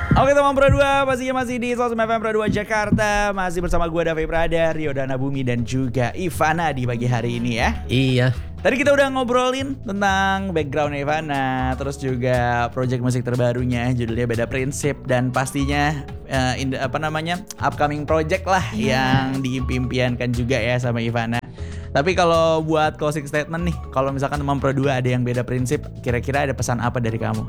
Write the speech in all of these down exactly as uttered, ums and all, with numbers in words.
Oke teman Pro dua, pastinya masih di Sosmed F M Pro dua Jakarta. Masih bersama gue Davi Prada, Rio Danabumi dan juga Ivana di pagi hari ini ya. Iya. Tadi kita udah ngobrolin tentang background Ivana, terus juga project musik terbarunya judulnya Beda Prinsip, dan pastinya uh, in, apa namanya upcoming project lah yeah. yang diimpiankan juga ya sama Ivana. Tapi kalau buat closing statement nih, kalau misalkan teman Pro dua ada yang beda prinsip, kira-kira ada pesan apa dari kamu?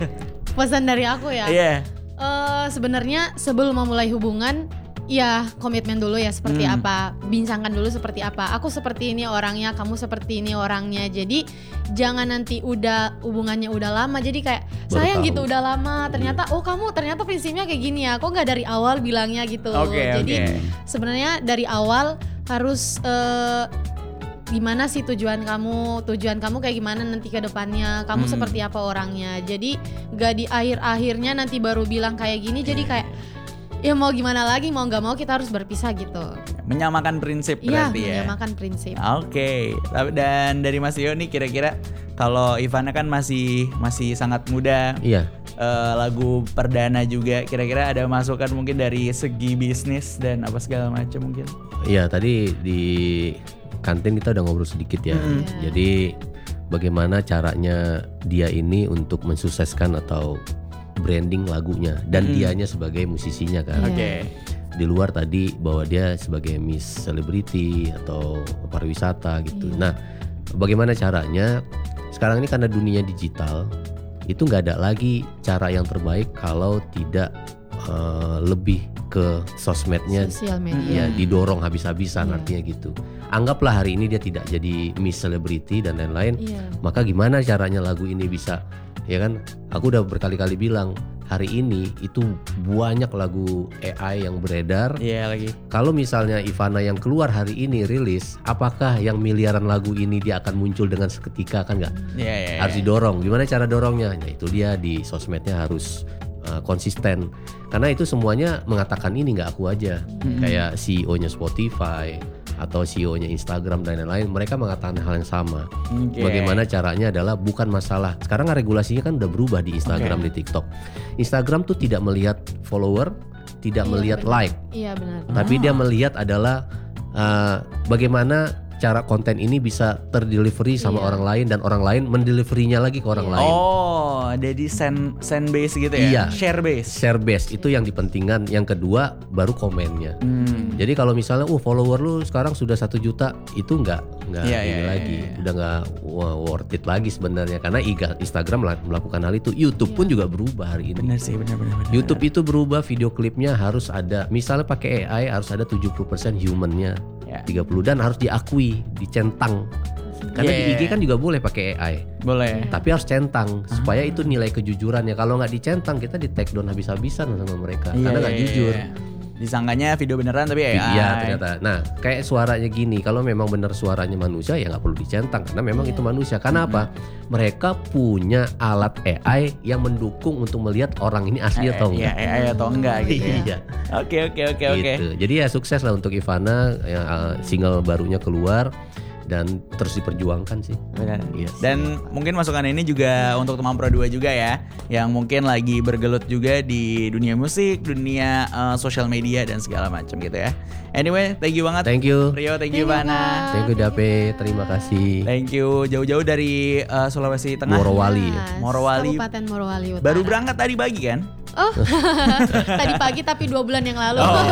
Pesan dari aku ya. Iya. Yeah. Uh, sebenarnya sebelum memulai hubungan, ya komitmen dulu ya seperti hmm. apa, bincangkan dulu seperti apa. Aku seperti ini orangnya, kamu seperti ini orangnya. Jadi jangan nanti udah hubungannya udah lama, jadi kayak Baru sayang tahu. gitu udah lama. Ternyata oh kamu ternyata prinsipnya kayak gini ya. Kok nggak dari awal bilangnya gitu. Okay, jadi okay. sebenarnya dari awal harus uh, gimana sih tujuan kamu, tujuan kamu kayak gimana nanti ke depannya, kamu hmm. seperti apa orangnya. Jadi gak di akhir-akhirnya nanti baru bilang kayak gini, jadi kayak ya mau gimana lagi, mau gak mau kita harus berpisah gitu. Menyamakan prinsip ya, berarti ya. menyamakan prinsip. Oke, okay. Dan dari Mas Tio nih kira-kira kalau Ivana kan masih masih sangat muda. Iya. Uh, lagu perdana juga, kira-kira ada masukan mungkin dari segi bisnis dan apa segala macam mungkin. Iya, tadi di kantin kita udah ngobrol sedikit ya. Mm. Jadi bagaimana caranya dia ini untuk mensukseskan atau branding lagunya dan mm. dianya sebagai musisinya kan. Oke. Okay. Di luar tadi bahwa dia sebagai Miss Celebrity atau pariwisata gitu. Yeah. Nah, bagaimana caranya? Sekarang ini karena dunia digital, itu nggak ada lagi cara yang terbaik kalau tidak uh, lebih ke sosmednya, sosial media, ya didorong habis-habisan. Yeah. Artinya gitu. Anggaplah hari ini dia tidak jadi Miss Celebrity dan lain-lain, yeah. maka gimana caranya lagu ini bisa, ya kan? Aku udah berkali-kali bilang hari ini itu banyak lagu A I yang beredar. Iya yeah, lagi. Kalau misalnya Ivana yang keluar hari ini rilis, apakah yang miliaran lagu ini dia akan muncul dengan seketika, kan nggak? Iya yeah, yeah, harus didorong. Gimana cara dorongnya? Ya itu dia di sosmednya harus uh, konsisten. Karena itu semuanya mengatakan ini, nggak aku aja. Mm-hmm. Kayak C E O-nya Spotify atau C E O-nya Instagram dan lain-lain, mereka mengatakan hal yang sama. Okay. Bagaimana caranya adalah bukan masalah. Sekarang regulasinya kan udah berubah di Instagram, okay. di TikTok. Instagram tuh tidak melihat follower, tidak iya, melihat benar. like. Iya benar. Tapi ah. dia melihat adalah uh, bagaimana cara konten ini bisa terdelivery sama iya. orang lain dan orang lain mendeliverinya lagi ke orang iya. lain. Oh, jadi send send base gitu ya? Iya. Share base. Share base itu yang dipentingkan. Yang kedua baru komennya. Hmm. Jadi kalau misalnya, uh follower lu sekarang sudah satu juta, itu nggak nggak iya, ini iya, lagi, iya. udah nggak worth it lagi sebenarnya. Karena Instagram melakukan hal itu, YouTube iya. pun juga berubah hari ini. Benar sih, benar benar. YouTube benar. Itu berubah, video klipnya harus ada, misalnya pakai A I harus ada tujuh puluh persen humannya. tiga puluh dan harus diakui, dicentang. Karena yeah. di I G kan juga boleh pakai A I. Boleh. Tapi harus centang supaya itu nilai kejujurannya. Kalau nggak dicentang kita di take down habis-habisan sama mereka. Yeah, karena nggak yeah, jujur. Yeah. Disangkanya video beneran tapi A I. Iya ternyata. Nah kayak suaranya gini, kalau memang benar suaranya manusia ya nggak perlu dicentang karena memang yeah. itu manusia. Karena mm-hmm. apa? Mereka punya alat A I yang mendukung untuk melihat orang ini asli atau enggak. Iya, A I atau enggak gitu. Iya. Oke oke oke oke. Jadi ya sukses lah untuk Ivana, ya, single barunya keluar. Dan terus diperjuangkan sih. Benar. Yes. Dan mungkin masukan ini juga untuk teman Pro dua juga ya, yang mungkin lagi bergelut juga di dunia musik, dunia uh, sosial media dan segala macam gitu ya. Anyway, thank you banget. Thank you. Rio, thank you Ivana. Thank you Dape, terima kasih. Thank you jauh-jauh dari uh, Sulawesi Tengah. Morowali. Yes. Morowali. Kabupaten Morowali Utara. Baru berangkat tadi pagi kan? Oh, tadi pagi tapi dua bulan yang lalu. Oh.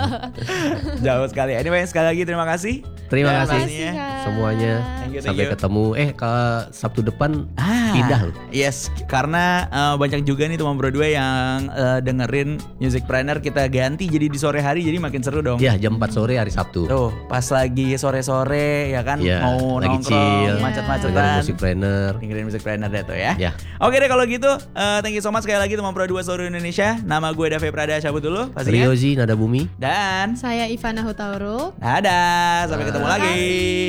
Jauh sekali. Anyway, sekali lagi terima kasih. Terima kasih kasih semuanya. Thank you, thank Sampai you. ketemu. Eh ke Sabtu depan ah, pindah loh. Yes, karena uh, banyak juga nih teman Pro dua yang uh, dengerin Musicpreneur kita ganti jadi di sore hari, jadi makin seru dong. Ya jam empat sore hari Sabtu. Tuh pas lagi sore-sore ya kan ya, mau lagi nongkrong chill, macet-macetan. dengerin Musicpreneur. Dengerin Musicpreneur deh tuh ya. ya. Oke deh kalau gitu, uh, thank you so much sekali lagi teman Pro dua seluruh Indonesia. Nama gue Davi Prada, cabut dulu pastinya. Riozi Nada Bumi. Dan saya Ivana Hutauruk. dadah, sampai ketemu lagi.